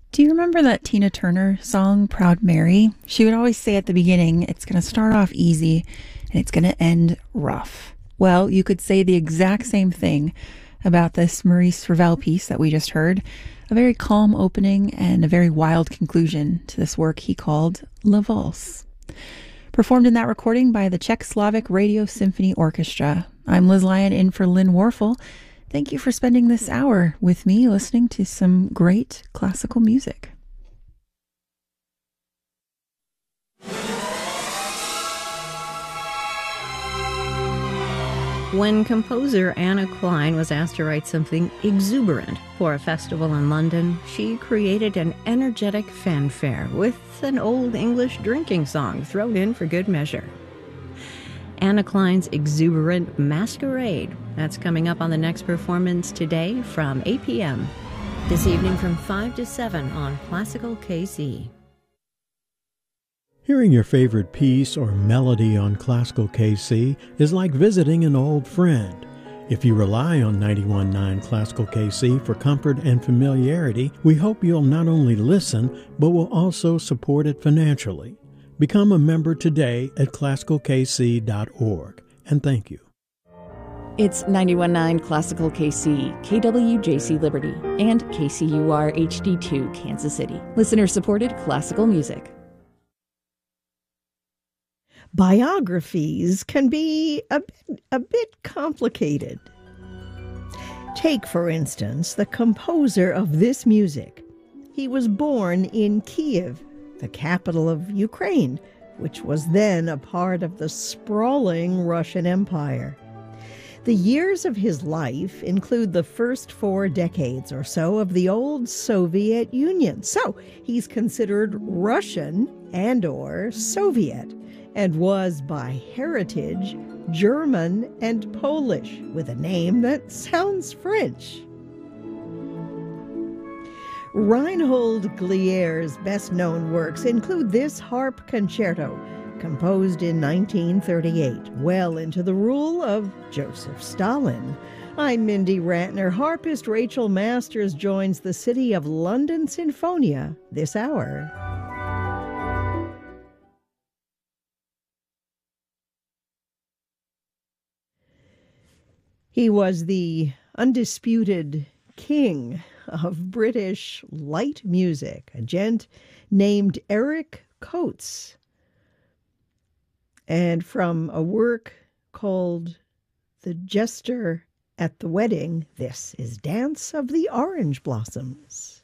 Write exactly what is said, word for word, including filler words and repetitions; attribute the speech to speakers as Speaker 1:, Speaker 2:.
Speaker 1: Do you remember that Tina Turner song, Proud Mary? She would always say at the beginning, it's going to start off easy and it's going to end rough. Well, you could say the exact same thing about this Maurice Ravel piece that we just heard. A very calm opening and a very wild conclusion to this work he called La Valse. Performed in that recording by the Czech Slavic Radio Symphony Orchestra. I'm Liz Lyon in for Lynn Warfel. Thank you for spending this hour with me listening to some great classical music.
Speaker 2: When composer Anna Klein was asked to write something exuberant for a festival in London, she created an energetic fanfare with an old English drinking song thrown in for good measure. Anna Klein's exuberant Masquerade. That's coming up on the next performance today from eight p.m. This evening from five to seven on Classical K C.
Speaker 3: Hearing your favorite piece or melody on Classical K C is like visiting an old friend. If you rely on ninety-one point nine Classical K C for comfort and familiarity, we hope you'll not only listen, but will also support it financially. Become a member today at classical k c dot org, and thank you.
Speaker 4: It's ninety-one point nine Classical K C, K W J C Liberty, and K C U R H D two Kansas City. Listener-supported classical music.
Speaker 5: Biographies can be a bit, a bit complicated. Take, for instance, the composer of this music. He was born in Kiev, the capital of Ukraine, which was then a part of the sprawling Russian Empire. The years of his life include the first four decades or so of the old Soviet Union. So he's considered Russian and or Soviet, and was by heritage German and Polish, with a name that sounds French. Reinhold Glier's best-known works include this harp concerto, composed in nineteen thirty-eight, well into the rule of Joseph Stalin. I'm Mindy Ratner. Harpist Rachel Masters joins the City of London Sinfonia this hour. He was the undisputed king of British light music, a gent named Eric Coates. And from a work called The Jester at the Wedding, this is Dance of the Orange Blossoms.